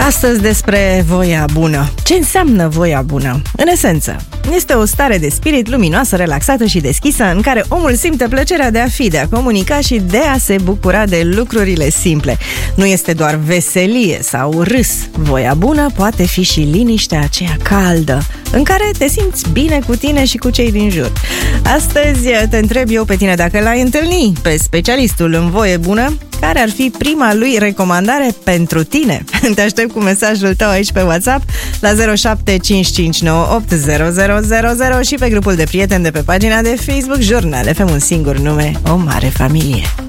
Astăzi despre voia bună. Ce înseamnă voia bună? În esență, este o stare de spirit luminoasă, relaxată și deschisă în care omul simte plăcerea de a fi, de a comunica și de a se bucura de lucrurile simple. Nu este doar veselie sau râs. Voia bună poate fi și liniștea aceea caldă, în care te simți bine cu tine și cu cei din jur. Astăzi te întreb eu pe tine dacă l-ai întâlni pe specialistul în voie bună, care ar fi prima lui recomandare pentru tine? Te aștept cu mesajul tău aici pe WhatsApp la 0755980000 și pe grupul de prieteni de pe pagina de Facebook Jurnal FM, un singur nume, o mare familie.